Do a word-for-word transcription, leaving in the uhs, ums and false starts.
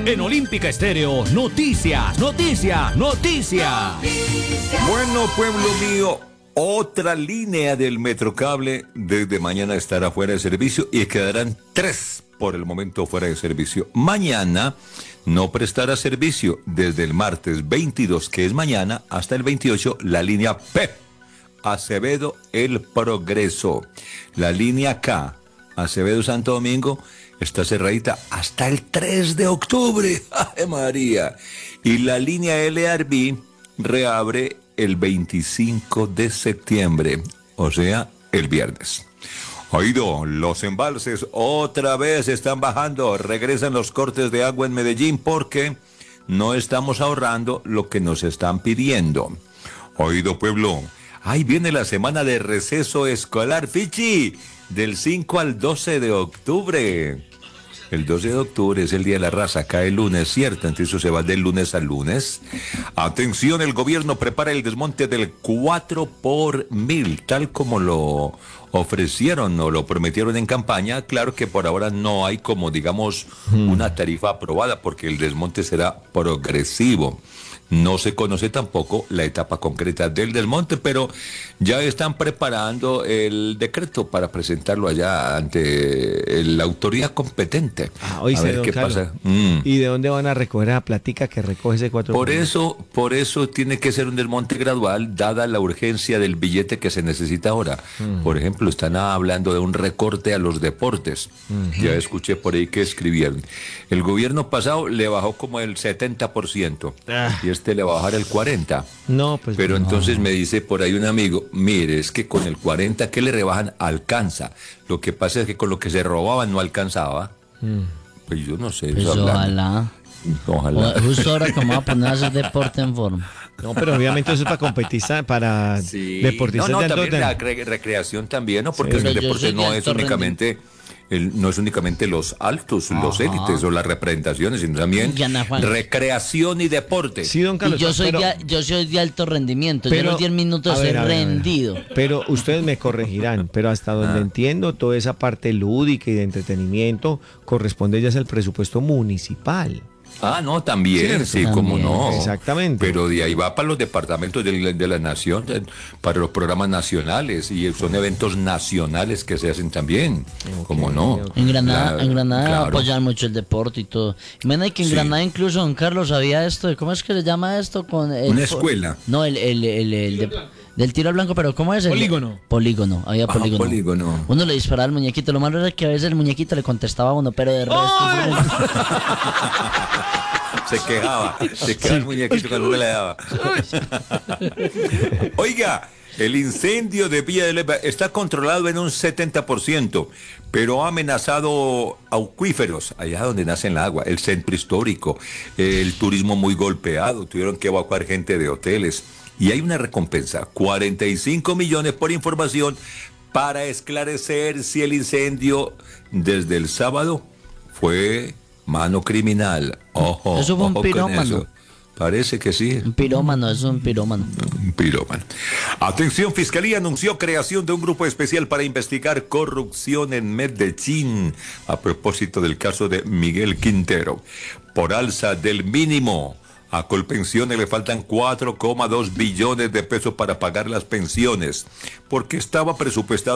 En Olímpica Estéreo, noticias, noticias, noticias. Bueno, pueblo mío, otra línea del Metrocable desde mañana estará fuera de servicio y quedarán tres por el momento fuera de servicio. Mañana no prestará servicio desde el martes veintidós, que es mañana, hasta el veintiocho, la línea P, Acevedo El Progreso. La línea K, Acevedo Santo Domingo, está cerradita hasta el tres de octubre. ¡Ay, María! Y la línea L R B reabre el veinticinco de septiembre, o sea, el viernes. Oído, los embalses otra vez están bajando, regresan los cortes de agua en Medellín porque no estamos ahorrando lo que nos están pidiendo. Oído, pueblo, ahí viene la semana de receso escolar, Fichi, del cinco al doce de octubre. El doce de octubre es el Día de la Raza, cae el lunes, ¿cierto? Entonces eso se va del lunes al lunes. Atención, el gobierno prepara el desmonte del cuatro por mil, tal como lo ofrecieron o lo prometieron en campaña. Claro que por ahora no hay como, digamos, hmm. una tarifa aprobada porque el desmonte será progresivo. No se conoce tampoco la etapa concreta del desmonte, pero ya están preparando el decreto para presentarlo allá ante la autoridad competente. Ah, hoy a ver qué Carlos, pasa. Mm. ¿Y de dónde van a recoger la platica que recoge ese cuatro Por por mil? eso, por eso tiene que ser un desmonte gradual, dada la urgencia del billete que se necesita ahora. Mm. Por ejemplo, están hablando de un recorte a los deportes. Mm-hmm. Ya escuché por ahí que escribieron. El gobierno pasado le bajó como el setenta por ciento. Ah. Y este le va a bajar el cuarenta por ciento. No, pues. Pero no. Entonces me dice por ahí un amigo, mire, es que con el cuarenta que le rebajan alcanza. Lo que pasa es que con lo que se robaban no alcanzaba. Mm. Pues yo no sé. Pues ojalá. Ojalá. O, justo ahora como va a poner a hacer deporte en forma. No, pero obviamente eso es para competistas, para sí. deportistas. No, no, de también alto la cre- recreación también, ¿no? Porque sí. el deporte no es únicamente... El, no es únicamente los altos, Ajá. los élites o las representaciones, sino también recreación y deporte. Sí, don Carlos. Y yo soy, pero, de, yo soy de alto rendimiento, pero, yo los diez minutos he rendido. Pero ustedes me corregirán, pero hasta donde ah. entiendo, toda esa parte lúdica y de entretenimiento corresponde ya es el presupuesto municipal. Ah, no, también, sí, también. Como no. Exactamente. Pero de ahí va para los departamentos de la, de la nación, para los programas nacionales, y son eventos nacionales que se hacen también, okay, como no. Okay. En Granada, la, en Granada claro. apoyan mucho el deporte y todo. Imagina que en sí. Granada incluso don Carlos había esto, de, ¿cómo es que se llama esto? Con el, Una escuela. No, el, el, el, el, el de, del tiro al blanco, pero ¿cómo es? El, polígono. Polígono, había Ajá, polígono. polígono. Uno le disparaba al muñequito, lo malo era que a veces el muñequito le contestaba a uno, pero de resto... ¡Oh! Se quejaba, se quejaba el muñequito cuando uno le daba. Oiga, el incendio de Villa de Leyva está controlado en un setenta por ciento, pero ha amenazado acuíferos, allá donde nace el agua, el centro histórico, el turismo muy golpeado, tuvieron que evacuar gente de hoteles. Y hay una recompensa, cuarenta y cinco millones por información para esclarecer si el incendio desde el sábado fue mano criminal. Ojo, eso fue un ojo pirómano. Parece que sí. Un pirómano, es un pirómano. Un pirómano. Atención, Fiscalía anunció creación de un grupo especial para investigar corrupción en Medellín a propósito del caso de Miguel Quintero. Por alza del mínimo, a Colpensiones le faltan cuatro coma dos billones de pesos para pagar las pensiones, porque estaba presupuestado